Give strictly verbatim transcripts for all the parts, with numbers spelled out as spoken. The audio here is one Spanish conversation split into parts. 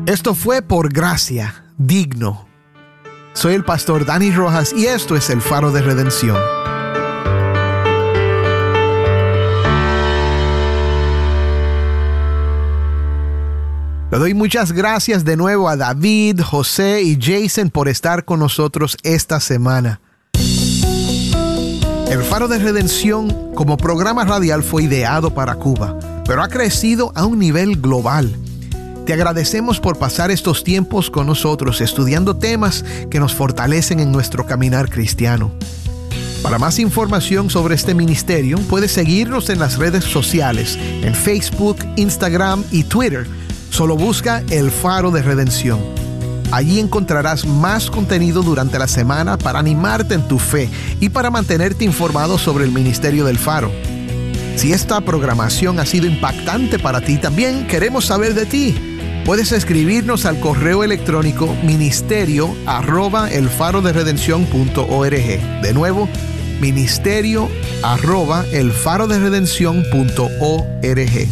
Esto fue Por Gracia, Digno. Soy el pastor Dani Rojas y esto es el Faro de Redención. Le doy muchas gracias de nuevo a David, José y Jason por estar con nosotros esta semana. El Faro de Redención como programa radial fue ideado para Cuba, pero ha crecido a un nivel global. Te agradecemos por pasar estos tiempos con nosotros estudiando temas que nos fortalecen en nuestro caminar cristiano. Para más información sobre este ministerio, puedes seguirnos en las redes sociales, en Facebook, Instagram y Twitter. Solo busca El Faro de Redención. Allí encontrarás más contenido durante la semana para animarte en tu fe y para mantenerte informado sobre el ministerio del Faro. Si esta programación ha sido impactante para ti, también queremos saber de ti. Puedes escribirnos al correo electrónico ministerio arroba elfaroderedención.org. De nuevo, ministerio arroba elfaroderedención.org.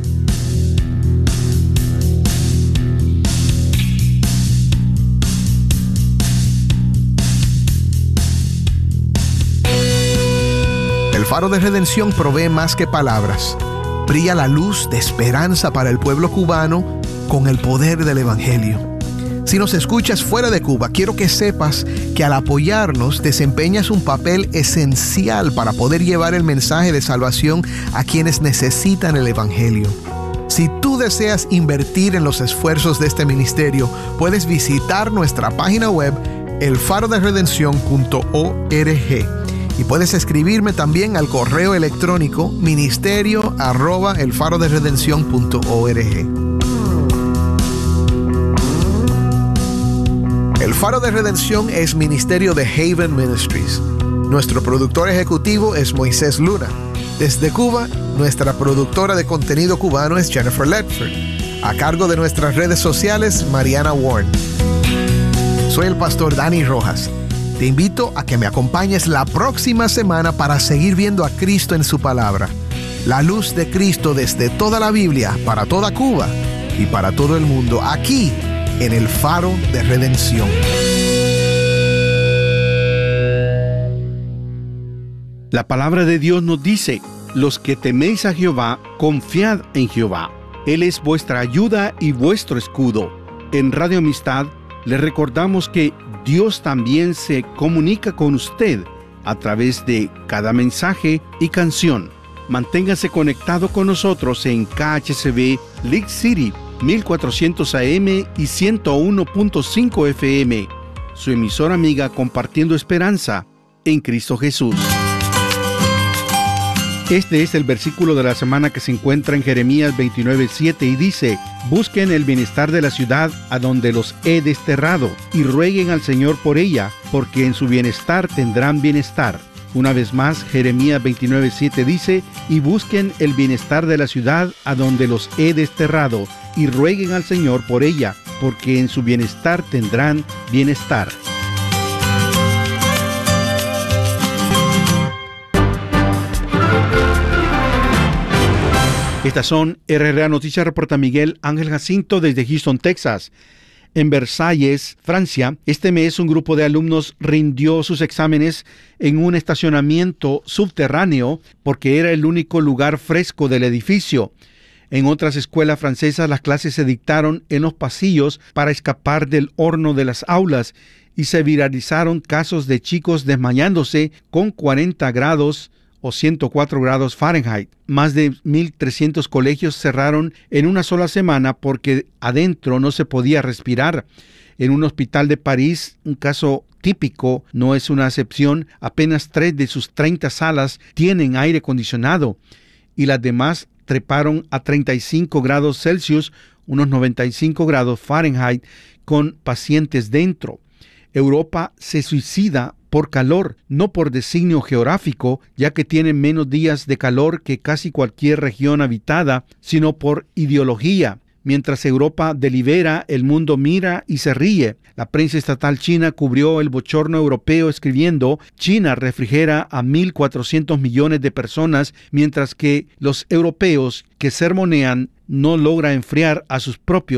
El Faro de Redención provee más que palabras. Brilla la luz de esperanza para el pueblo cubano con el poder del Evangelio. Si nos escuchas fuera de Cuba, quiero que sepas que al apoyarnos desempeñas un papel esencial para poder llevar el mensaje de salvación a quienes necesitan el Evangelio. Si tú deseas invertir en los esfuerzos de este ministerio, puedes visitar nuestra página web el faro de redención punto org. Y puedes escribirme también al correo electrónico ministerio arroba elfaroderedención.org. El Faro de Redención es ministerio de Haven Ministries. Nuestro productor ejecutivo es Moisés Luna. Desde Cuba, nuestra productora de contenido cubano es Jennifer Ledford. A cargo de nuestras redes sociales, Mariana Warren. Soy el pastor Dani Rojas. Te invito a que me acompañes la próxima semana para seguir viendo a Cristo en su palabra. La luz de Cristo desde toda la Biblia, para toda Cuba y para todo el mundo, aquí en el Faro de Redención. La palabra de Dios nos dice: los que teméis a Jehová, confiad en Jehová. Él es vuestra ayuda y vuestro escudo. En Radio Amistad les recordamos que Dios también se comunica con usted a través de cada mensaje y canción. Manténgase conectado con nosotros en K H C B League City mil cuatrocientos A M y ciento uno punto cinco F M, su emisora amiga compartiendo esperanza en Cristo Jesús. Este es el versículo de la semana que se encuentra en Jeremías veintinueve siete y dice: busquen el bienestar de la ciudad a donde los he desterrado y rueguen al Señor por ella, porque en su bienestar tendrán bienestar. Una vez más, Jeremías veintinueve siete dice: y busquen el bienestar de la ciudad a donde los he desterrado y rueguen al Señor por ella, porque en su bienestar tendrán bienestar. Estas son R R A Noticias, reporta Miguel Ángel Jacinto desde Houston, Texas. En Versalles, Francia, este mes un grupo de alumnos rindió sus exámenes en un estacionamiento subterráneo porque era el único lugar fresco del edificio. En otras escuelas francesas las clases se dictaron en los pasillos para escapar del horno de las aulas y se viralizaron casos de chicos desmayándose con cuarenta grados o ciento cuatro grados Fahrenheit. Más de mil trescientos colegios cerraron en una sola semana porque adentro no se podía respirar. En un hospital de París, un caso típico, no es una excepción, apenas tres de sus treinta salas tienen aire acondicionado y las demás treparon a treinta y cinco grados Celsius, unos noventa y cinco grados Fahrenheit, con pacientes dentro. Europa se suicida por calor, no por designio geográfico, ya que tiene menos días de calor que casi cualquier región habitada, sino por ideología. Mientras Europa delibera, el mundo mira y se ríe. La prensa estatal china cubrió el bochorno europeo escribiendo: China refrigera a mil cuatrocientos millones de personas, mientras que los europeos que sermonean no logra enfriar a sus propios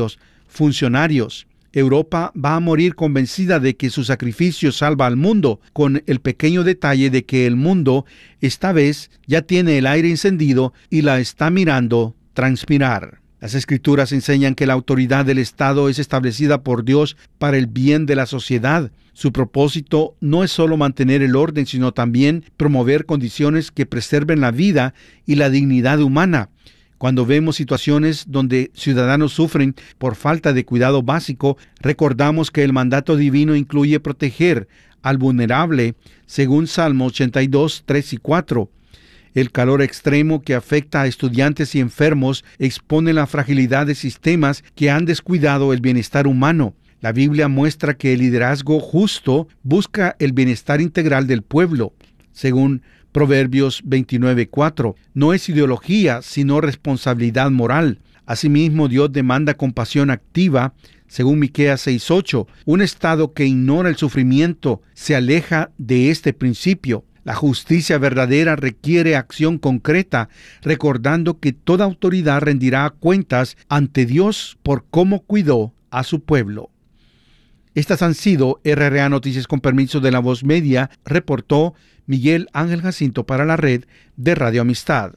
funcionarios. Europa va a morir convencida de que su sacrificio salva al mundo, con el pequeño detalle de que el mundo, esta vez, ya tiene el aire encendido y la está mirando transpirar. Las Escrituras enseñan que la autoridad del Estado es establecida por Dios para el bien de la sociedad. Su propósito no es solo mantener el orden, sino también promover condiciones que preserven la vida y la dignidad humana. Cuando vemos situaciones donde ciudadanos sufren por falta de cuidado básico, recordamos que el mandato divino incluye proteger al vulnerable, según Salmo ochenta y dos, tres y cuatro. El calor extremo que afecta a estudiantes y enfermos expone la fragilidad de sistemas que han descuidado el bienestar humano. La Biblia muestra que el liderazgo justo busca el bienestar integral del pueblo, según Proverbios veintinueve, cuatro. No es ideología, sino responsabilidad moral. Asimismo, Dios demanda compasión activa, según Miqueas seis, ocho. Un estado que ignora el sufrimiento se aleja de este principio. La justicia verdadera requiere acción concreta, recordando que toda autoridad rendirá cuentas ante Dios por cómo cuidó a su pueblo. Estas han sido R R A Noticias con permiso de La Voz Media, reportó Miguel Ángel Jacinto para la red de Radio Amistad.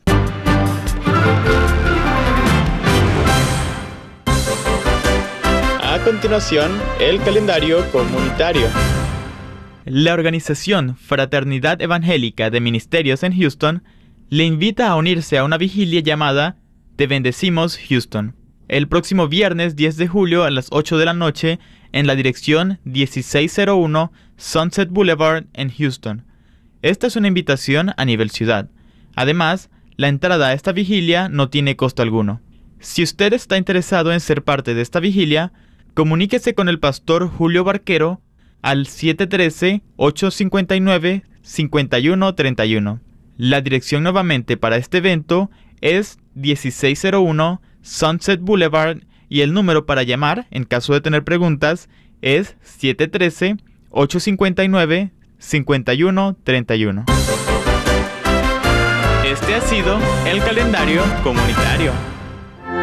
A continuación, el calendario comunitario. La organización Fraternidad Evangélica de Ministerios en Houston le invita a unirse a una vigilia llamada Te Bendecimos Houston, el próximo viernes diez de julio a las ocho de la noche en la dirección dieciséis cero uno Sunset Boulevard en Houston. Esta es una invitación a nivel ciudad. Además, la entrada a esta vigilia no tiene costo alguno. Si usted está interesado en ser parte de esta vigilia, comuníquese con el pastor Julio Barquero al siete uno tres, ocho cinco nueve, cinco uno tres uno. La dirección nuevamente para este evento es dieciséis cero uno Sunset Boulevard y el número para llamar en caso de tener preguntas es siete uno tres, ocho cinco nueve, cinco uno tres uno. Este ha sido el calendario comunitario.